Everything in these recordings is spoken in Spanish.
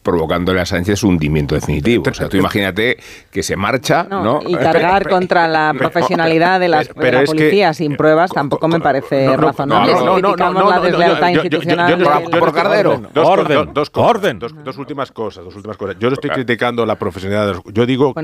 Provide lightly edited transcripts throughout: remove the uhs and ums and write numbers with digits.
provocándole a Sánchez su hundimiento definitivo. O sea, tú imagínate que se marcha, ¿no? Y cargar contra la profesionalidad de la policía sin pruebas tampoco me parece razonable. Criticamos la deslealtad institucional. Por Cardero. Dos últimas cosas. Yo no estoy criticando la profesionalidad de los... Yo digo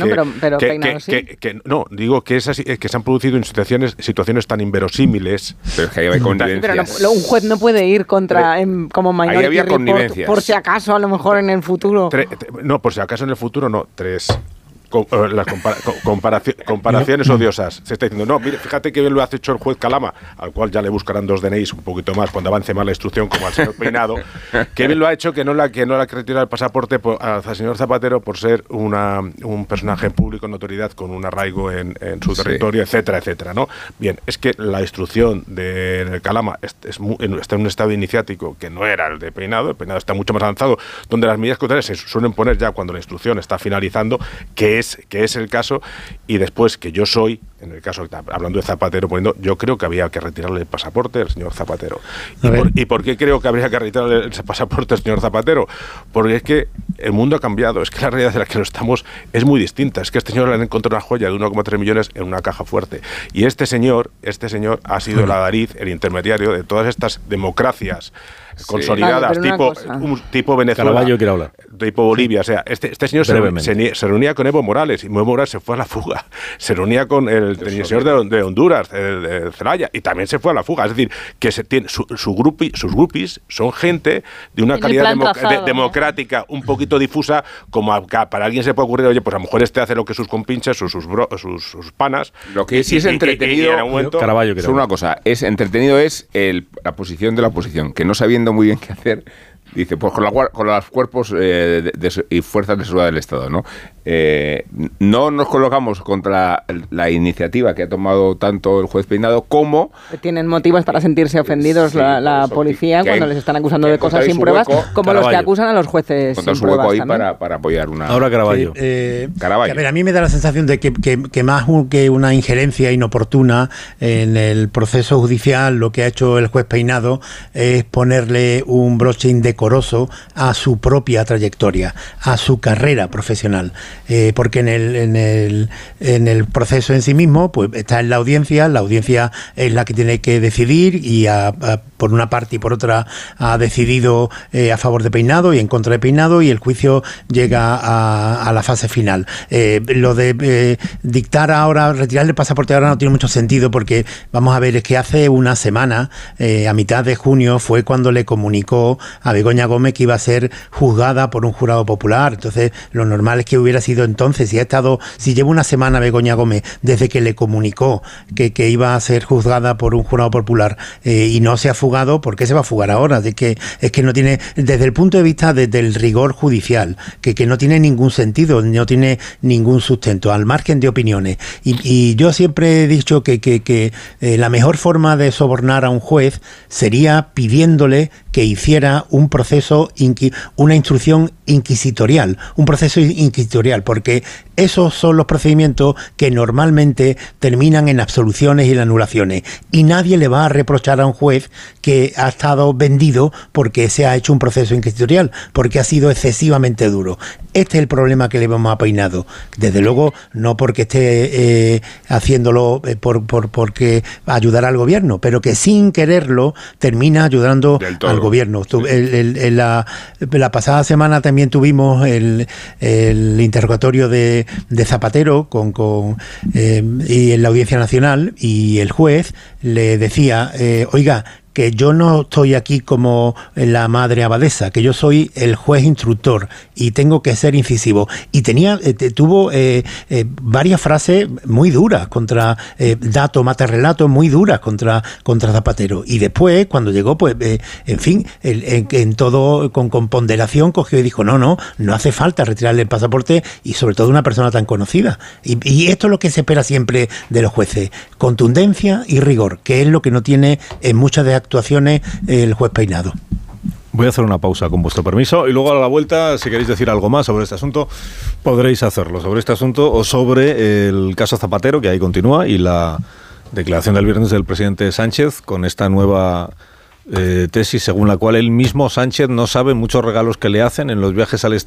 digo que se han producido en situaciones tan inverosímiles. Pero es que hay connivencias. Pero un juez no puede ir contra como Minority Report por si acaso a lo mejor en el futuro. Por si acaso en el futuro no. 3. Las comparaciones odiosas. Se está diciendo, no, mire, fíjate que bien lo ha hecho el juez Calama, al cual ya le buscarán 2 DNIs un poquito más cuando avance más la instrucción, como al señor Peinado, que bien lo ha hecho que no le ha retirado el pasaporte al señor Zapatero por ser un personaje público en notoriedad con un arraigo en su territorio, etcétera, etcétera, ¿no? Bien, es que la instrucción de Calama está en un estado iniciático que no era el de Peinado. El Peinado está mucho más avanzado, donde las medidas cautelares se suelen poner ya cuando la instrucción está finalizando, que es el caso, y después que yo soy, en el caso, hablando de Zapatero, yo creo que había que retirarle el pasaporte al señor Zapatero. ¿Y por qué creo que habría que retirarle el pasaporte al señor Zapatero? Porque es que el mundo ha cambiado, es que la realidad de la que lo estamos es muy distinta. Es que este señor le han encontrado una joya de 1,3 millones en una caja fuerte. Y este señor ha sido el adalid, el intermediario de todas estas democracias consolidadas, tipo Venezuela, Caraballo quiere hablar, tipo Bolivia. O sea, este señor se reunía con Evo Morales, y Evo Morales se fue a la fuga. Se reunía con el señor de Honduras, de Zelaya, y también se fue a la fuga. Es decir, que sus groupies son gente de una calidad democrática un poquito difusa, como para alguien se puede ocurrir, oye, pues a lo mejor hace lo que sus compinches o sus panas. Lo que sí es entretenido, Caraballo, es una cosa, entretenido es la posición de la oposición, que no sabiendo muy bien qué hacer, dice, pues con los cuerpos y fuerzas de seguridad del Estado, ¿no? No nos colocamos contra la iniciativa que ha tomado tanto el juez Peinado como... Tienen motivos para sentirse ofendidos la policía cuando les están acusando de cosas sin pruebas, como los que acusan a los jueces sin pruebas también. Para apoyar una... Ahora Caraballo. Caraballo. A ver, a mí me da la sensación de que más que una injerencia inoportuna en el proceso judicial, lo que ha hecho el juez Peinado es ponerle un broche indecoroso a su propia trayectoria, a su carrera profesional. Porque en el proceso en sí mismo pues está en la audiencia es la que tiene que decidir, y por una parte y por otra ha decidido a favor de Peinado y en contra de Peinado, y el juicio llega a la fase final. Lo de dictar ahora, retirarle el pasaporte ahora no tiene mucho sentido, porque vamos a ver, es que hace una semana, a mitad de junio, fue cuando le comunicó a Begoña Gómez que iba a ser juzgada por un jurado popular. Entonces lo normal es que hubiera sido entonces, si lleva una semana Begoña Gómez desde que le comunicó que iba a ser juzgada por un jurado popular y no se ha fugado, ¿por qué se va a fugar ahora? Es que no tiene, desde el punto de vista del rigor judicial, que no tiene ningún sentido, no tiene ningún sustento, al margen de opiniones. Y yo siempre he dicho que la mejor forma de sobornar a un juez sería pidiéndole que hiciera un proceso, una instrucción inquisitorial, un proceso inquisitorial, porque esos son los procedimientos que normalmente terminan en absoluciones y en anulaciones, y nadie le va a reprochar a un juez que ha estado vendido porque se ha hecho un proceso inquisitorial, porque ha sido excesivamente duro. Este es el problema que le vemos a Peinado, desde luego no porque esté haciéndolo porque ayudará al gobierno, pero que sin quererlo termina ayudando al gobierno. La pasada semana también tuvimos el interrogatorio de Zapatero y en la Audiencia Nacional, y el juez le decía, oiga, que yo no estoy aquí como la madre abadesa, que yo soy el juez instructor y tengo que ser incisivo. Y tuvo varias frases muy duras contra dato, mata relato, muy duras contra Zapatero. Y después, cuando llegó, pues, en fin, en todo con ponderación, cogió y dijo, no hace falta retirarle el pasaporte, y sobre todo una persona tan conocida. Y esto es lo que se espera siempre de los jueces, contundencia y rigor, que es lo que no tiene en muchas de actuaciones el juez Peinado. Voy a hacer una pausa con vuestro permiso, y luego a la vuelta, si queréis decir algo más sobre este asunto, podréis hacerlo, sobre este asunto o sobre el caso Zapatero, que ahí continúa, y la declaración del viernes del presidente Sánchez con esta nueva tesis según la cual él mismo, Sánchez, no sabe muchos regalos que le hacen en los viajes al extranjero